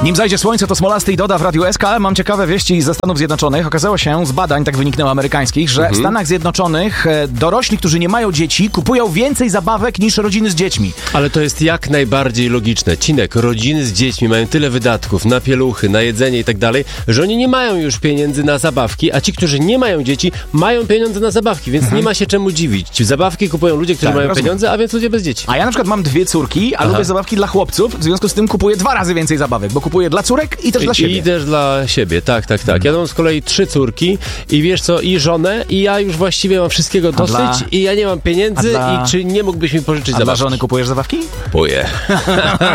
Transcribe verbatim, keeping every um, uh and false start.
Nim zajdzie słońce, to Smolasty i Doda w Radiu S K. Mam ciekawe wieści ze Stanów Zjednoczonych. Okazało się z badań, tak wyniknęło amerykańskich, że Mhm. w Stanach Zjednoczonych e, dorośli, którzy nie mają dzieci, kupują więcej zabawek niż rodziny z dziećmi. Ale to jest jak najbardziej logiczne. Cinek, rodziny z dziećmi mają tyle wydatków na pieluchy, na jedzenie i tak dalej, że oni nie mają już pieniędzy na zabawki, a ci, którzy nie mają dzieci, mają pieniądze na zabawki, więc nie ma się czemu dziwić. Zabawki kupują ludzie, którzy Tak, mają rozumiem. pieniądze, a więc ludzie bez dzieci. A ja na przykład mam dwie córki, a Aha. lubię zabawki dla chłopców, w związku z tym kupuję dwa razy więcej zabawek, bo kupuję dla córek i też dla I, siebie. I też dla siebie, tak, tak, tak. Ja mam z kolei trzy córki i wiesz co, i żonę, i ja już właściwie mam wszystkiego dosyć dla- i ja nie mam pieniędzy a dla- i czy nie mógłbyś mi pożyczyć A dla zabawki? żony kupujesz zabawki? Kupuję.